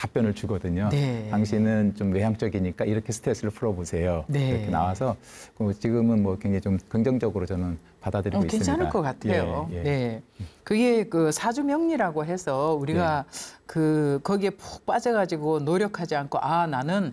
답변을 주거든요. 네. 당신은 좀 외향적이니까 이렇게 스트레스를 풀어보세요. 네. 이렇게 나와서 지금은 뭐 굉장히 좀 긍정적으로 저는 받아들이고 있습니다. 괜찮을 것 같아요. 예, 예. 네. 그게 그 사주명리라고 해서 우리가 거기에 푹 빠져가지고 노력하지 않고 나는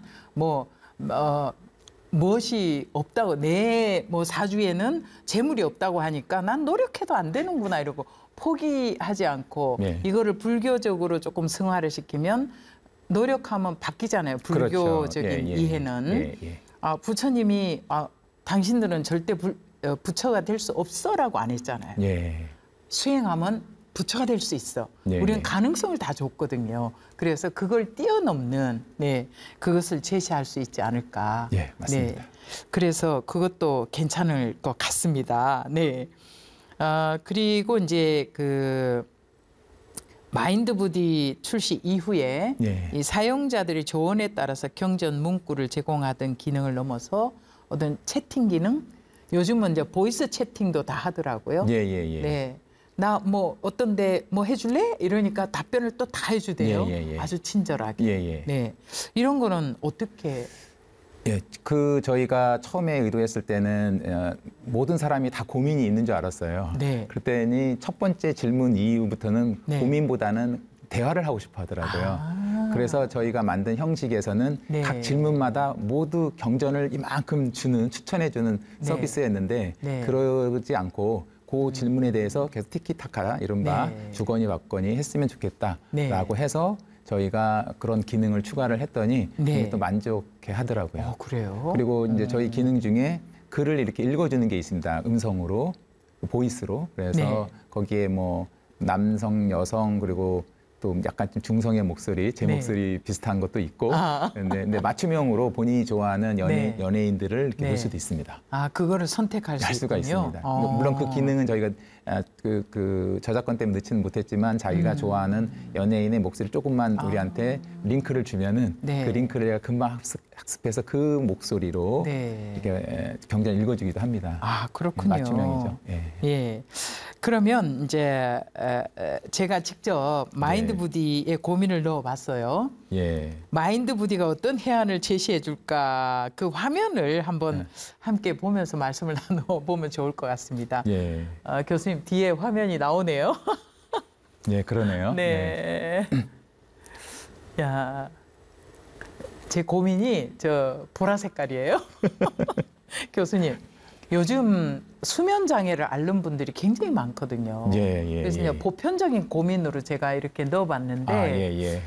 무엇이 없다고 내 사주에는 재물이 없다고 하니까 난 노력해도 안 되는구나 이러고 포기하지 않고 이거를 불교적으로 조금 승화를 시키면 노력하면 바뀌잖아요. 불교적인 그렇죠. 이해는 부처님이 당신들은 절대 부처가 될 수 없어라고 안 했잖아요. 수행하면 부처가 될 수 있어. 우리는 가능성을 다 줬거든요. 그래서 그걸 뛰어넘는 그것을 제시할 수 있지 않을까. 맞습니다. 그래서 그것도 괜찮을 것 같습니다. 그리고 이제 마인드 부디 출시 이후에 이 사용자들의 조언에 따라서 경전 문구를 제공하던 기능을 넘어서 어떤 채팅 기능, 요즘은 이제 보이스 채팅도 다 하더라고요. 나 어떤데 해줄래? 이러니까 답변을 또 다 해주대요. 아주 친절하게. 이런 거는 어떻게? 저희가 처음에 의도했을 때는 모든 사람이 다 고민이 있는 줄 알았어요. 그랬더니 첫 번째 질문 이후부터는 고민보다는 대화를 하고 싶어 하더라고요. 그래서 저희가 만든 형식에서는 각 질문마다 모두 경전을 이만큼 추천해주는 서비스였는데 그러지 않고 그 질문에 대해서 계속 티키타카 이른바 주거니 받거니 했으면 좋겠다라고 해서 저희가 그런 기능을 추가를 했더니 또 만족해 하더라고요. 그래요? 그리고 이제 저희 기능 중에 글을 이렇게 읽어주는 게 있습니다. 음성으로, 보이스로. 그래서 거기에 남성, 여성 그리고 또 약간 좀 중성의 목소리, 제 목소리 비슷한 것도 있고, 근데 맞춤형으로 본인이 좋아하는 연예인들을 이렇게 넣을 수도 있습니다. 그거를 선택할 수가 있군요. 있습니다. 물론 그 기능은 저희가 그 저작권 때문에 넣지는 못했지만 자기가 좋아하는 연예인의 목소리 조금만 우리한테 링크를 주면은 그 링크를 제가 금방 학습해서 그 목소리로 이렇게 경전을 읽어주기도 합니다. 그렇군요. 맞춤형이죠. 그러면 이제 제가 직접 마인드 부디에 고민을 넣어봤어요. 마인드 부디가 어떤 해안을 제시해 줄까 그 화면을 한번 함께 보면서 말씀을 나눠보면 좋을 것 같습니다. 교수님 뒤에 화면이 나오네요. 그러네요. 야, 제 고민이 보라 색깔이에요. 교수님. 요즘 수면 장애를 앓는 분들이 굉장히 많거든요. 그래서 그냥 보편적인 고민으로 제가 이렇게 넣어봤는데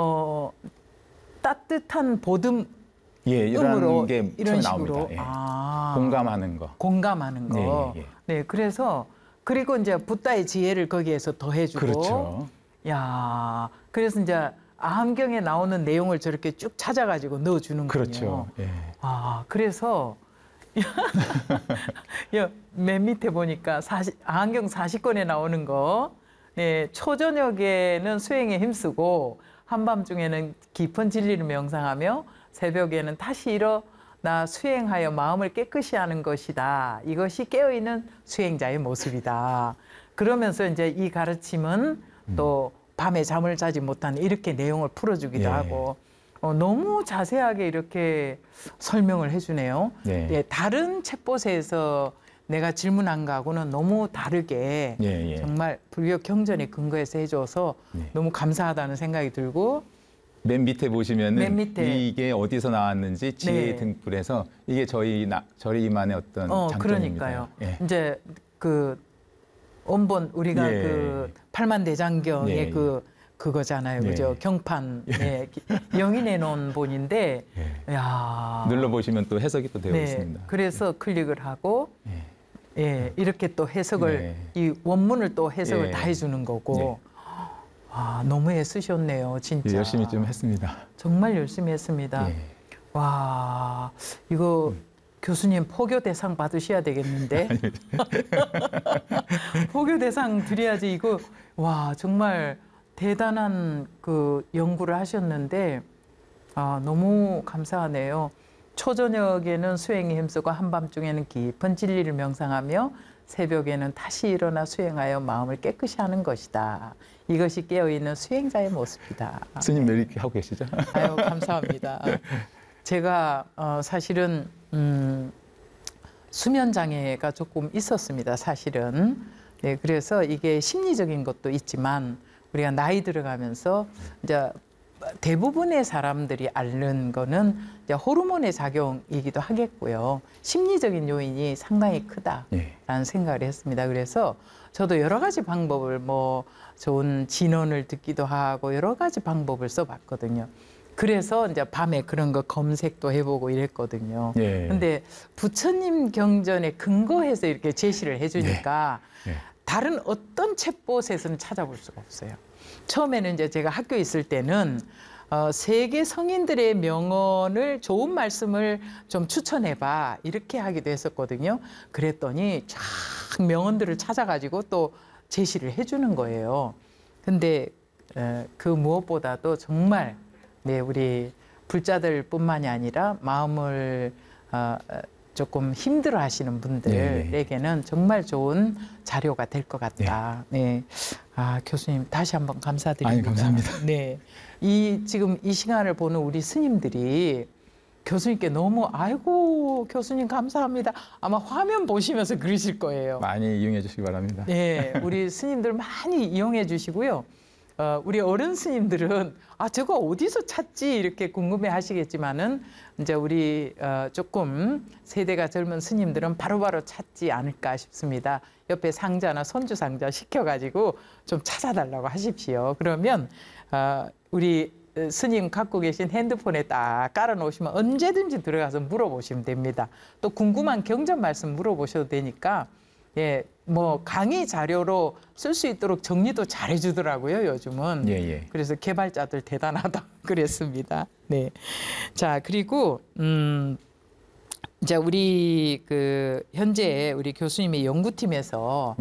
따뜻한 보듬 이런 게 이런 식으로 공감하는 거. 공감하는 거. 그래서 그리고 이제 붓다의 지혜를 거기에서 더해주고. 그렇죠. 그래서 이제 아함경에 나오는 내용을 저렇게 쭉 찾아가지고 넣어주는군요. 그렇죠. 그래서 맨 밑에 보니까 아함경 40권에 나오는 거, 초저녁에는 수행에 힘쓰고 한밤중에는 깊은 진리를 명상하며 새벽에는 다시 일어나 수행하여 마음을 깨끗이 하는 것이다. 이것이 깨어있는 수행자의 모습이다. 그러면서 이제 이 가르침은 또 밤에 잠을 자지 못한 이렇게 내용을 풀어주기도 하고 너무 자세하게 이렇게 설명을 해주네요. 다른 책보세에서 내가 질문한 거하고는 너무 다르게 정말 불교 경전에 근거해서 해줘서 너무 감사하다는 생각이 들고 맨 밑에 보시면은 이게 어디서 나왔는지 지혜 등불에서 이게 저희만의 어떤 장점입니다. 그러니까요. 이제 원본 우리가 팔만대장경의 그거잖아요. 그죠? 경판 영이 내놓은 본인데 눌러보시면 또 해석이 또 되어 있습니다. 그래서 클릭을 하고 이렇게 또 해석을 이 원문을 또 해석을 다 해주는 거고 너무 애쓰셨네요. 진짜. 열심히 좀 했습니다. 정말 열심히 했습니다. 와 이거 교수님 포교 대상 받으셔야 되겠는데. 포교 대상 드려야지. 이거 정말 대단한 연구를 하셨는데 너무 감사하네요. 초저녁에는 수행에 힘쓰고 한밤중에는 깊은 진리를 명상하며 새벽에는 다시 일어나 수행하여 마음을 깨끗이 하는 것이다. 이것이 깨어있는 수행자의 모습이다. 스님 왜 이렇게 하고 계시죠? 아유, 감사합니다. 제가 사실은 수면 장애가 조금 있었습니다. 사실은. 네, 그래서 이게 심리적인 것도 있지만 우리가 나이 들어가면서 이제 대부분의 사람들이 앓는 거는 이제 호르몬의 작용이기도 하겠고요. 심리적인 요인이 상당히 크다라는 생각을 했습니다. 그래서 저도 여러 가지 방법을 뭐 좋은 진언을 듣기도 하고 여러 가지 방법을 써봤거든요. 그래서 이제 밤에 그런 거 검색도 해보고 이랬거든요. 근데 부처님 경전에 근거해서 이렇게 제시를 해주니까 다른 어떤 챗봇에서는 찾아볼 수가 없어요. 처음에는 이제 제가 학교에 있을 때는 세계 성인들의 명언을 좋은 말씀을 좀 추천해봐 이렇게 하기도 했었거든요. 그랬더니 쫙 명언들을 찾아가지고 또 제시를 해주는 거예요. 근데 그 무엇보다도 정말 네, 우리 불자들뿐만이 아니라 마음을 조금 힘들어하시는 분들에게는 정말 좋은 자료가 될 것 같다. 네. 아, 교수님 다시 한번 감사드립니다. 아니, 감사합니다. 네. 지금 이 시간을 보는 우리 스님들이 교수님께 너무 아이고 교수님 감사합니다. 아마 화면 보시면서 그러실 거예요. 많이 이용해 주시기 바랍니다. 네, 우리 스님들 많이 이용해 주시고요. 우리 어른 스님들은 저거 어디서 찾지 이렇게 궁금해 하시겠지만은 이제 우리 조금 세대가 젊은 스님들은 바로바로 찾지 않을까 싶습니다. 옆에 상자나 손주 상자 시켜가지고 좀 찾아달라고 하십시오. 그러면 우리 스님 갖고 계신 핸드폰에 딱 깔아놓으시면 언제든지 들어가서 물어보시면 됩니다. 또 궁금한 경전 말씀 물어보셔도 되니까 예, 뭐 강의 자료로 쓸 수 있도록 정리도 잘 해주더라고요, 요즘은. 그래서 개발자들 대단하다 그랬습니다. 네. 자, 그리고 이제 우리 현재 우리 교수님의 연구팀에서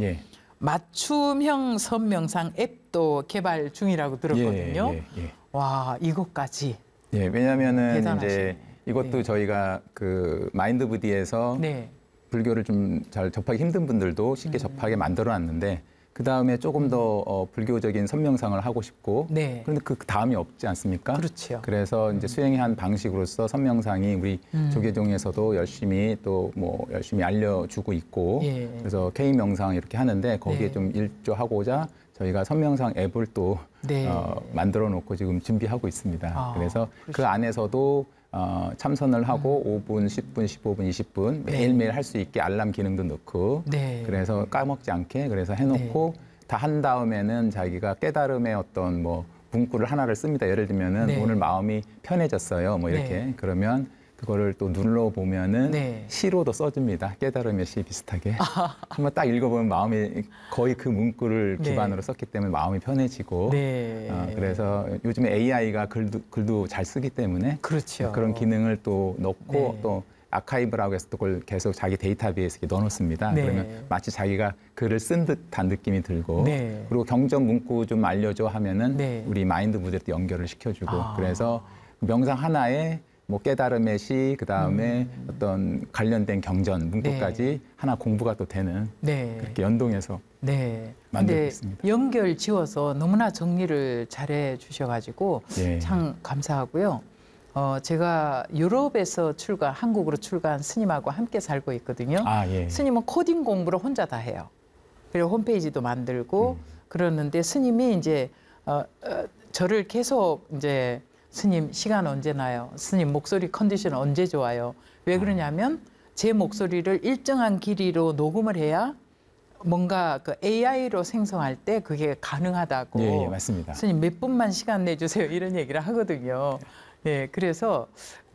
맞춤형 선명상 앱도 개발 중이라고 들었거든요. 와, 이것까지. 왜냐하면은 이제 이것도 저희가 마인드부디에서 불교를 좀 잘 접하기 힘든 분들도 쉽게 접하게 만들어놨는데 그 다음에 조금 더 불교적인 선명상을 하고 싶고 그런데 그 다음이 없지 않습니까? 그렇죠. 그래서 이제 수행의 한 방식으로서 선명상이 우리 조계종에서도 열심히 열심히 알려주고 있고 그래서 K 명상 이렇게 하는데 거기에 좀 일조하고자 저희가 선명상 앱을 또 만들어 놓고 지금 준비하고 있습니다. 그래서 그 안에서도 참선을 하고 5분, 10분, 15분, 20분 매일매일 할 수 있게 알람 기능도 넣고 그래서 까먹지 않게 그래서 해놓고 다 한 다음에는 자기가 깨달음의 어떤 문구를 하나를 씁니다. 예를 들면은 오늘 마음이 편해졌어요. 이렇게 그러면 그거를 또 눌러보면은 시로도 써줍니다. 깨달음의 시 비슷하게. 한번 딱 읽어보면 마음이 거의 그 문구를 기반으로 썼기 때문에 마음이 편해지고 그래서 요즘에 AI가 글도 잘 쓰기 때문에 그런 기능을 또 넣고 또 아카이브라고 해서 또 그걸 계속 자기 데이터베이스에 넣어놓습니다. 그러면 마치 자기가 글을 쓴 듯한 느낌이 들고 그리고 경전 문구 좀 알려줘 하면은 우리 마인드 무대로 또 연결을 시켜주고 그래서 명상 하나에 깨달음의 시, 그 다음에 어떤 관련된 경전, 문구까지 하나 공부가 또 되는 그렇게 연동해서 만들고 있습니다. 연결 지어서 너무나 정리를 잘해 주셔가지고 참 감사하고요. 제가 유럽에서 한국으로 출가한 스님하고 함께 살고 있거든요. 스님은 코딩 공부를 혼자 다 해요. 그리고 홈페이지도 만들고 그러는데 스님이 이제 저를 계속 이제 스님 시간 언제 나요? 스님 목소리 컨디션 언제 좋아요? 왜 그러냐면 제 목소리를 일정한 길이로 녹음을 해야 뭔가 AI로 생성할 때 그게 가능하다고. 맞습니다. 스님 몇 분만 시간 내주세요 이런 얘기를 하거든요. 그래서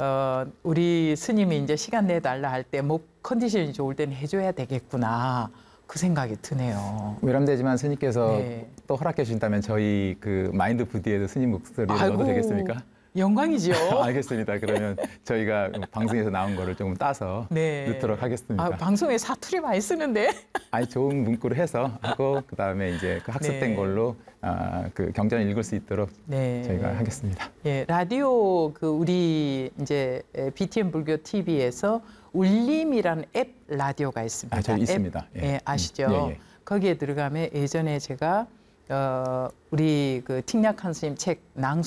우리 스님이 이제 시간 내달라 할 때 목 컨디션이 좋을 때는 해줘야 되겠구나. 그 생각이 드네요. 외람되지만 스님께서 또 허락해 주신다면 저희 마인드 부디에도 스님 목소리를 넣어도 되겠습니까? 영광이죠. 알겠습니다. 그러면 저희가 방송에서 나온 거를 조금 따서 넣도록 하겠습니다. 방송에 사투리 많이 쓰는데. 아니 좋은 문구로 해서 하고 그다음에 이제 그 학습된 걸로 그 경전을 읽을 수 있도록 저희가 하겠습니다. 예, 라디오 그 우리 이제 BTN 불교 TV에서 울림이라는 앱 라디오가 있습니다. 저희 있습니다. 예, 아시죠? 거기에 들어가면 예전에 제가 우리 그 틱략한 스님 책 낭송